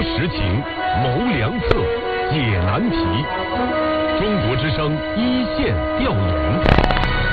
实情，谋良策，解难题。中国之声一线调研。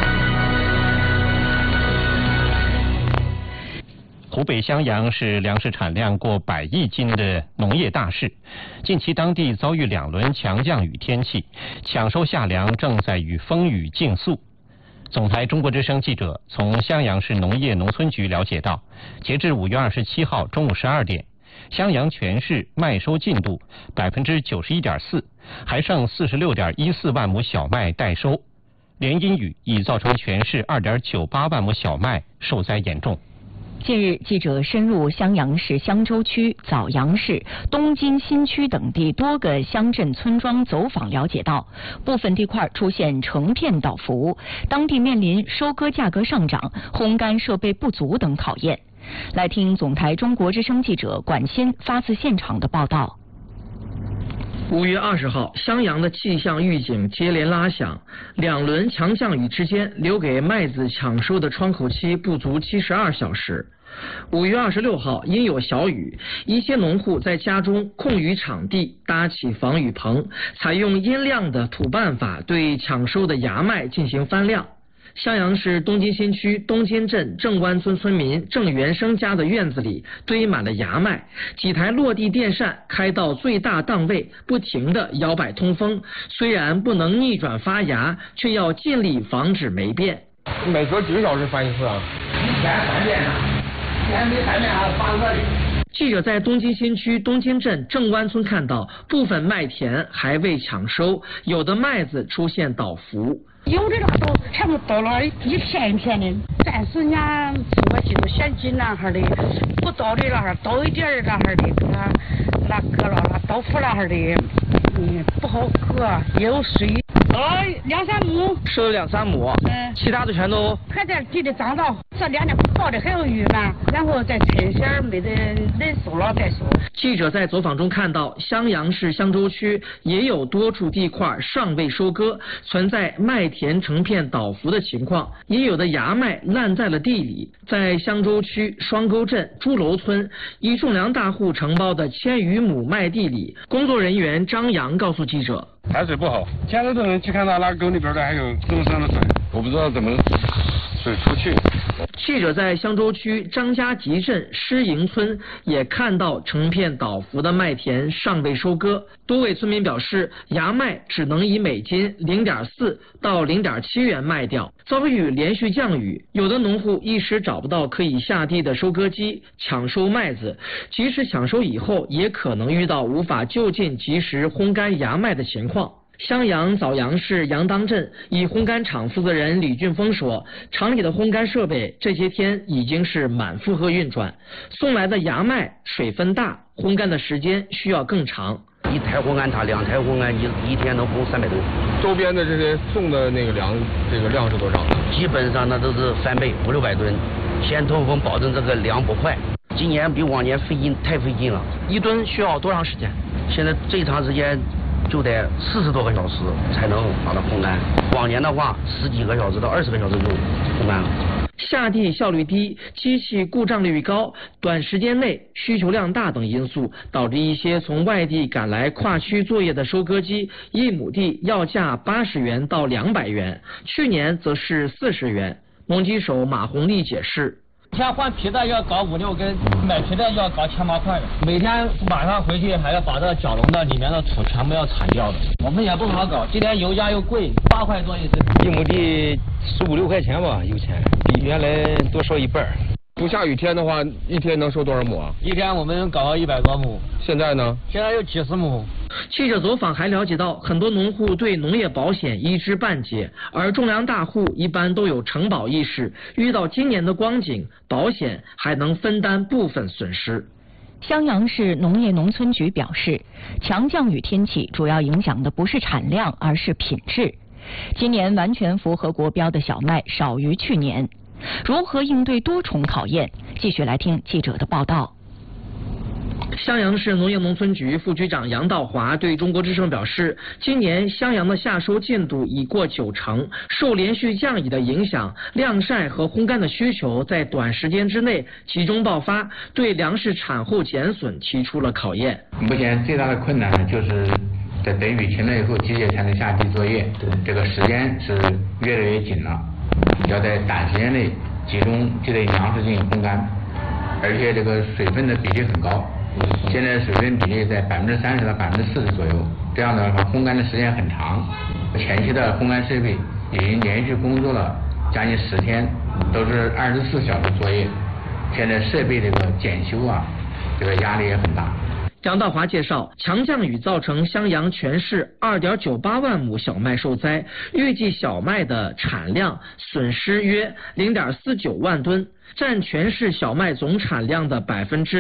湖北襄阳是粮食产量过100亿斤的农业大市，近期当地遭遇2轮强降雨天气，抢收夏粮正在与风雨竞速。总台中国之声记者从襄阳市农业农村局了解到，截至5月27号中午12点，襄阳全市麦收进度91.4%，还剩46.14万亩小麦待收。连阴雨已造成全市2.98万亩小麦受灾严重。 近日，记者深入襄阳市襄州区、枣阳市、东津新区等地多个乡镇村庄走访了解到，部分地块出现成片倒伏，当地面临收割价格上涨、烘干设备不足等考验。来听总台中国之声记者管欣发自现场的报道。 5月20号，襄阳的气象预警接连拉响，2轮强降雨之间，留给麦子抢收的窗口期不足72小时。5月26号，因有小雨，一些农户在家中空余场地搭起防雨棚，采用阴晾的土办法对抢收的芽麦进行翻晾。襄阳市东津新区东津镇郑湾村村民郑元生家的院子里堆满了芽麦，几台落地电扇开到最大档位，不停地摇摆通风。虽然不能逆转发芽，却要尽力防止霉变。 每隔几个小时翻一次啊？ 一天3遍呢，天没3遍还翻热的。 记者在东津新区东津镇郑湾村看到，部分麦田还未抢收，有的麦子出现倒伏。 有的那都全部倒了一片一片的，暂时人家出个进入险境那哈的，不倒的那哈倒一点儿那哈的，那割了倒伏那哈的，不好割，也有水。2、3亩， 收了2、3亩，其他的全都还在地里长到，这2天不报的还有雨嘛，然后再趁些没得人收了再收。 记者在走访中看到，襄阳市襄州区也有多处地块尚未收割，存在麦田成片倒伏的情况，也有的芽麦烂在了地里。在襄州区双沟镇朱楼村一种粮大户承包的1000余亩麦地里，工作人员张阳告诉记者， 排水不好，现在都能去看到那沟里边的还有这么深的水，我不知道怎么水出去。 记者在襄州区张家集镇施营村也看到成片倒伏的麦田尚未收割，多位村民表示，芽麦只能以每斤0.4到0.7元卖掉。遭遇连续降雨，有的农户一时找不到可以下地的收割机抢收麦子，即使抢收以后，也可能遇到无法就近及时烘干芽麦的情况。襄阳枣阳市杨当镇一烘干厂负责人李俊峰说，厂里的烘干设备这些天已经是满负荷运转，送来的芽麦水分大，烘干的时间需要更长。 1台烘干厂2台烘干一天能烘300多。 周边的这些送的那个粮，这个量是多少？ 基本上那都是3倍，500-600吨。先通风，保证这个粮不坏。今年比往年太费劲了。1吨需要多长时间？现在最长时间就得40多个小时才能把它烘干，往年的话10几个小时到20个小时就烘干了。 下地效率低、机器故障率高、短时间内需求量大等因素，导致一些从外地赶来跨区作业的收割机，1亩地要价80元到200元，去年则是40元。农机手马红利解释， 天换皮带要搞5-6根，买皮带要搞7、8块的，每天晚上回去还要把这角笼的里面的土全部要铲掉的，我们也不好搞。今天油价又贵，8块多一斤，1亩地15-16块钱吧，油钱比原来多收1半。 不下雨天的话，一天能收多少亩啊？ 一天我们搞100多亩。 现在呢？ 现在有几十亩。 记者走访还了解到，很多农户对农业保险一知半解，而种粮大户一般都有承保意识，遇到今年的光景，保险还能分担部分损失。 襄阳市农业农村局表示，强降雨天气主要影响的不是产量，而是品质。今年完全符合国标的小麦少于去年。如何应对多重考验？继续来听记者的报道。 襄阳市农业农村局副局长杨道华对中国之声表示，今年襄阳的夏收进度已过90%，受连续降雨的影响，晾晒和烘干的需求在短时间之内集中爆发，对粮食产后减损提出了考验。 目前最大的困难呢，就是在等雨停了以后，机械才能下地作业，这个时间是越来越紧了，要在短时间内集中这类粮食进行烘干，而且这个水分的比例很高。现在水分比例在30%到40%左右，这样的话烘干的时间很长。前期的烘干设备已经连续工作了将近10天，都是24小时作业。现在设备这个检修啊，这个压力也很大。 杨道华介绍，强降雨造成襄阳全市2.98万亩小麦受灾，预计小麦的产量损失约0.49万吨，占全市小麦总产量的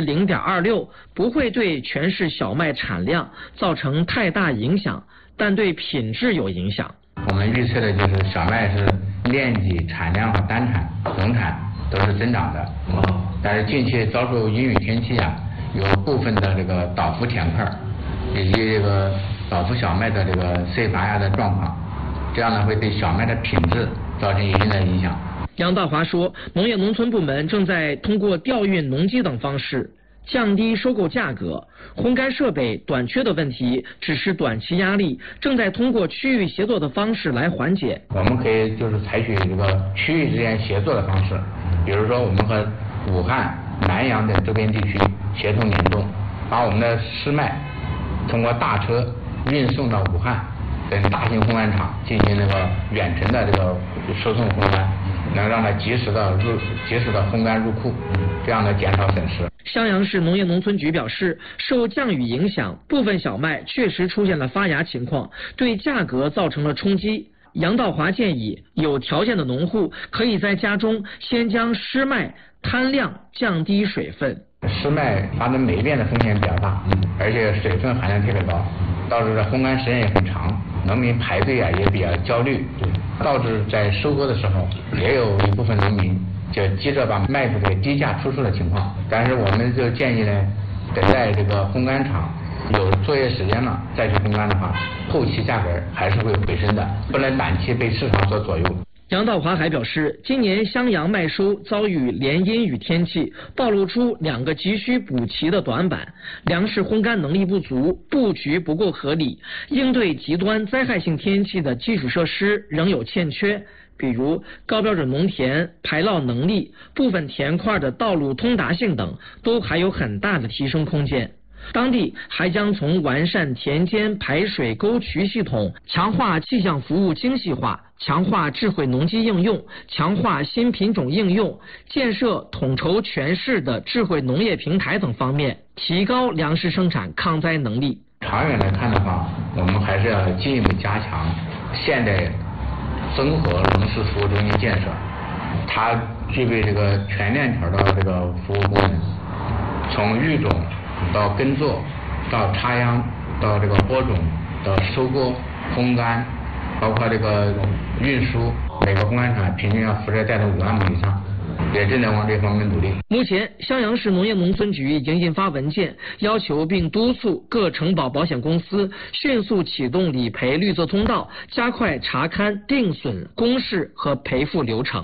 0.26%，不会对全市小麦产量造成太大影响，但对品质有影响。 我们预测的就是小麦是面积、产量和单产、总产都是增长的，但是近期遭受阴雨天气啊，有部分的这个倒伏田块以及这个倒伏小麦的这个塞拔芽的状况，这样呢会对小麦的品质造成一定的影响。 杨道华说，农业农村部门正在通过调运农机等方式降低收购价格，烘干设备短缺的问题只是短期压力，正在通过区域协作的方式来缓解。 我们可以就是采取这个区域之间协作的方式，比如说我们和武汉、南阳等周边地区协同联动，把我们的湿麦通过大车运送到武汉等大型烘干厂进行那个远程的这个收送烘干，能让它及时的烘干入库，这样呢减少损失。 襄阳市农业农村局表示，受降雨影响，部分小麦确实出现了发芽情况，对价格造成了冲击。杨道华建议，有条件的农户可以在家中先将湿麦摊晾，降低水分。 湿麦发生霉变的风险比较大，而且水分含量特别高，导致烘干时间也很长，农民排队啊也比较焦虑，导致在收割的时候也有一部分农民就急着把麦子给低价出售的情况。但是我们就建议呢，等待这个烘干厂有作业时间了再去烘干的话，后期价格还是会回升的，不能短期被市场所左右。 杨道华还表示，今年襄阳麦收遭遇连阴雨天气，暴露出2个急需补齐的短板：粮食烘干能力不足，布局不够合理，应对极端灾害性天气的基础设施仍有欠缺，比如高标准农田排涝能力、部分田块的道路通达性等，都还有很大的提升空间。当地还将从完善田间排水沟渠系统、强化气象服务精细化、强化智慧农机应用、强化新品种应用、建设统筹全市的智慧农业平台等方面，提高粮食生产抗灾能力。 长远来看的话，我们还是要进一步加强现代综合农事服务中心建设，它具备这个全链条的这个服务功能，从育种到耕作，到插秧，到这个播种，到收割、烘干，包括这个运输，每个烘干厂平均要辐射带动5万亩以上，也正在往这方面努力。 目前，襄阳市农业农村局已经印发文件，要求并督促各承保保险公司迅速启动理赔绿色通道，加快查勘、定损、公示和赔付流程。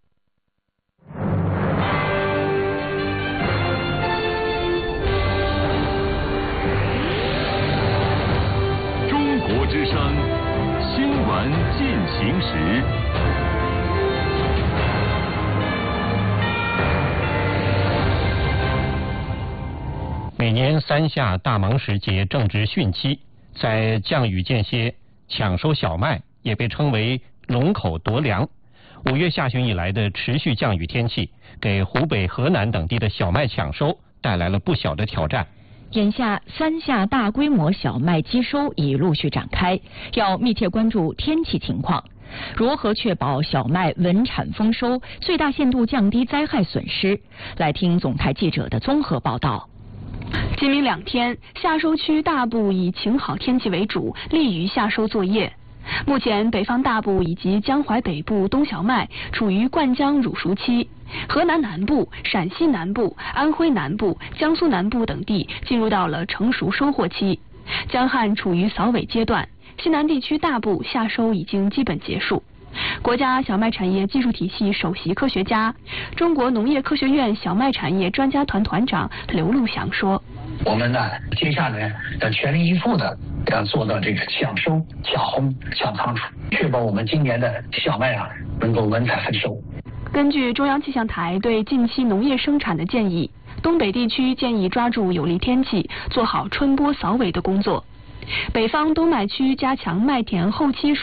国之声新闻进行时。 每年3夏大忙时节正值汛期，在降雨间歇抢收小麦也被称为龙口夺粮。5月下旬以来的持续降雨天气，给湖北、河南等地的小麦抢收带来了不小的挑战。 眼下3夏大规模小麦机收已陆续展开，要密切关注天气情况，如何确保小麦稳产丰收，最大限度降低灾害损失。来听总台记者的综合报道。 今明2天，夏收区大部以晴好天气为主，利于夏收作业。 目前北方大部以及江淮北部冬小麦处于灌浆乳熟期，河南南部、陕西南部、安徽南部、江苏南部等地进入到了成熟收获期，江汉处于扫尾阶段，西南地区大部夏收已经基本结束。国家小麦产业技术体系首席科学家、中国农业科学院小麦产业专家团团长刘路祥说：“ 我们呢，接下来要全力以赴的要做到这个抢收、抢烘、抢仓储，确保我们今年的小麦啊能够稳采分收。” 根据中央气象台对近期农业生产的建议，东北地区建议抓住有利天气，做好春播扫尾的工作。北方冬麦区加强麦田后期